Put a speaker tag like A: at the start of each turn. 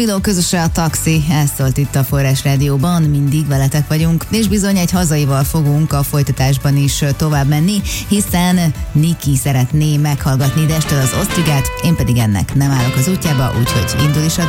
A: Miló közösre a taxi, ez szólt itt a Forrás Rádióban, mindig veletek vagyunk, és bizony egy hazaival fogunk a folytatásban is tovább menni, hiszen Niki szeretné meghallgatni Desttől az Osztrigát, én pedig ennek nem állok az útjába, úgyhogy indul is a